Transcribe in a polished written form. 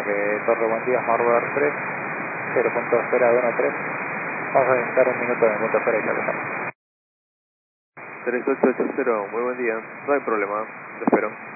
Torre, buen día, Marbar 3, 0.013. Vamos a necesitar un minuto de punto espera y ya empezamos. 3880, muy buen día, no hay problema, te espero.